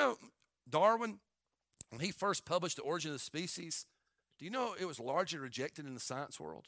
know Darwin, when he first published The Origin of the Species, do you know it was largely rejected in the science world?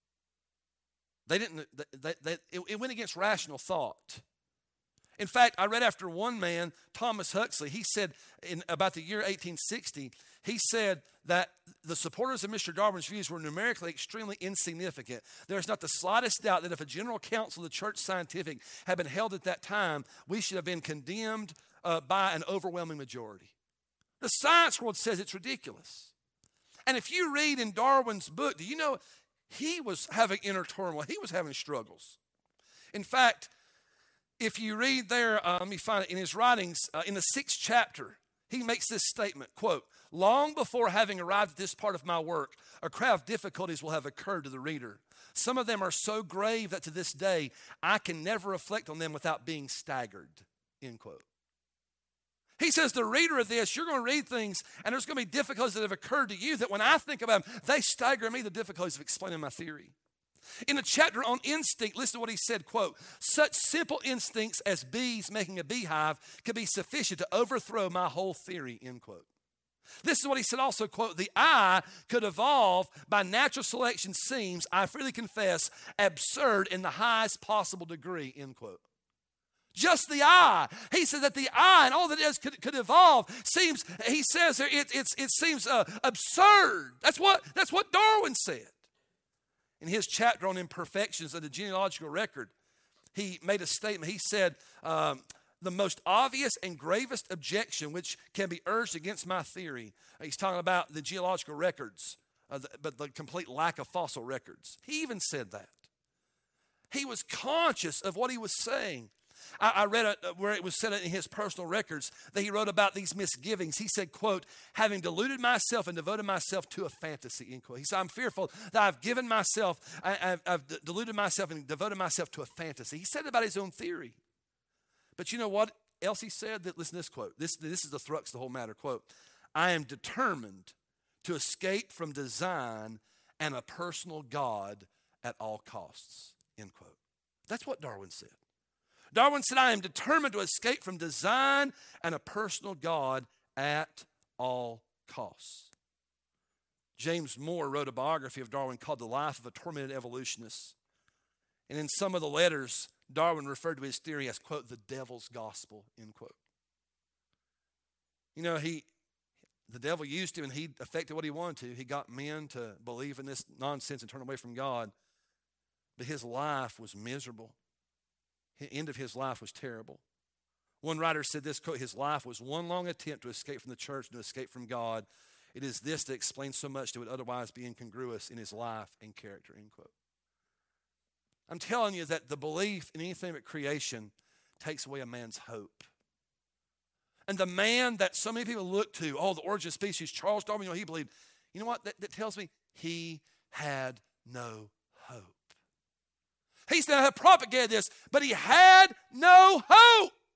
They didn't. It went against rational thought. In fact, I read after one man, Thomas Huxley, he said in about the year 1860, he said that the supporters of Mr. Darwin's views were numerically extremely insignificant. There's not the slightest doubt that if a general council of the Church Scientific had been held at that time, we should have been condemned by an overwhelming majority. The science world says it's ridiculous. And if you read in Darwin's book, do you know he was having inner turmoil? He was having struggles. In fact, if you read there, let me find it, in his writings, in the 6th chapter, he makes this statement, quote, "Long before having arrived at this part of my work, a crowd of difficulties will have occurred to the reader. Some of them are so grave that to this day, I can never reflect on them without being staggered," end quote. He says, the reader of this, you're going to read things, and there's going to be difficulties that have occurred to you that when I think about them, they stagger me, the difficulties of explaining my theory. In the chapter on instinct, listen to what he said, quote, "Such simple instincts as bees making a beehive could be sufficient to overthrow my whole theory," end quote. This is what he said also, quote, "The eye could evolve by natural selection seems, I freely confess, absurd in the highest possible degree," end quote. Just the eye. He said that the eye and all that it is could evolve seems, he says it seems absurd. That's what Darwin said. In his chapter on imperfections of the genealogical record, he made a statement. He said, the most obvious and gravest objection which can be urged against my theory, he's talking about the genealogical records, but the complete lack of fossil records. He even said that. He was conscious of what he was saying. I read where it was said in his personal records that he wrote about these misgivings. He said, quote, "Having deluded myself and devoted myself to a fantasy," end quote. He said, "I'm fearful that I've deluded myself and devoted myself to a fantasy." He said about his own theory. But you know what else he said? Listen to this quote. This is the crux of the whole matter. Quote, "I am determined to escape from design and a personal God at all costs," end quote. That's what Darwin said. Darwin said, "I am determined to escape from design and a personal God at all costs." James Moore wrote a biography of Darwin called The Life of a Tormented Evolutionist. And in some of the letters, Darwin referred to his theory as, quote, "the devil's gospel," end quote. You know, the devil used him and he affected what he wanted to. He got men to believe in this nonsense and turn away from God. But his life was miserable. The end of his life was terrible. One writer said this, quote, "His life was one long attempt to escape from the church and to escape from God. It is this that explains so much that would otherwise be incongruous in his life and character," end quote. I'm telling you that the belief in anything but creation takes away a man's hope. And the man that so many people look to, the origin of species, Charles Darwin, he believed, you know what that tells me? He had no hope. He said, "I have propagated this," but he had no hope.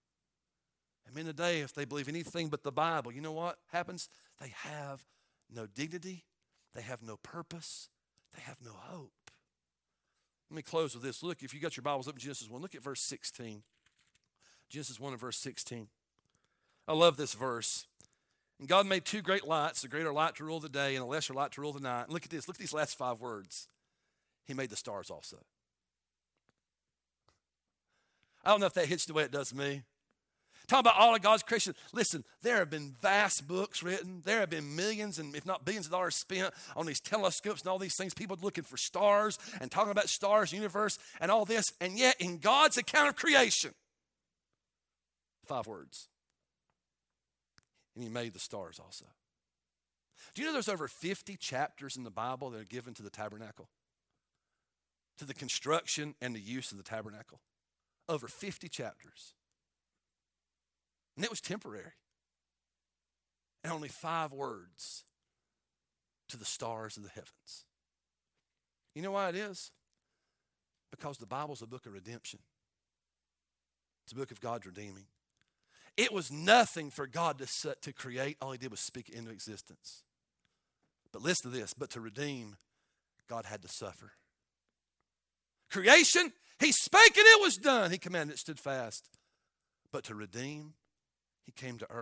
And in the day, if they believe anything but the Bible, you know what happens? They have no dignity. They have no purpose. They have no hope. Let me close with this. Look, if you got your Bibles up in Genesis 1, look at verse 16. Genesis 1 and verse 16. I love this verse. "And God made two great lights, a greater light to rule the day and a lesser light to rule the night." And look at this. Look at these last 5 words. "He made the stars also." I don't know if that hits the way it does me. Talking about all of God's creation. Listen, there have been vast books written. There have been millions and if not billions of dollars spent on these telescopes and all these things. People looking for stars and talking about stars, universe, and all this. And yet in God's account of creation, 5 words. "And he made the stars also." Do you know there's over 50 chapters in the Bible that are given to the tabernacle? To the construction and the use of the tabernacle. Over 50 chapters. And it was temporary. And only 5 words to the stars of the heavens. You know why it is? Because the Bible's a book of redemption. It's a book of God's redeeming. It was nothing for God to create. All he did was speak it into existence. But listen to this. But to redeem, God had to suffer. Creation, he spake and it was done. He commanded, it stood fast. But to redeem, he came to earth.